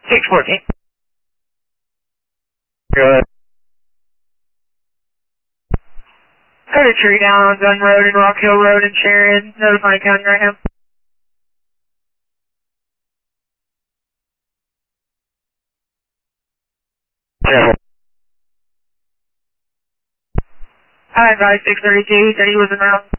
614. Go ahead. Cut a tree down on Gun Road and Rock Hill Road in Sharon. Notifying County right now. Yeah. I advised 632, said he was around.